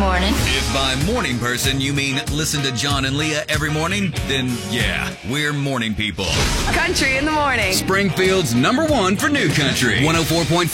morning. If by morning person you mean listen to John and Leah every morning, then yeah, we're morning people. Country in the morning. Springfield's #1 for new country. 104.5